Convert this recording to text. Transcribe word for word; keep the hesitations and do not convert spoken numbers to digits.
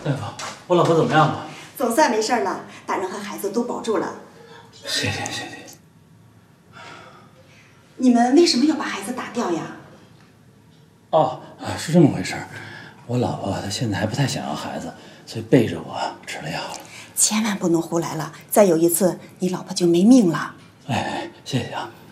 大夫，我老婆怎么样了？ 总算没事了，大人和孩子都保住了。 谢谢谢谢。 你们为什么要把孩子打掉呀？ 哦，啊，是这么回事。我老婆她现在还不太想要孩子，所以背着我吃了药了。 千万不能胡来了，再有一次你老婆就没命了。 哎，谢谢啊。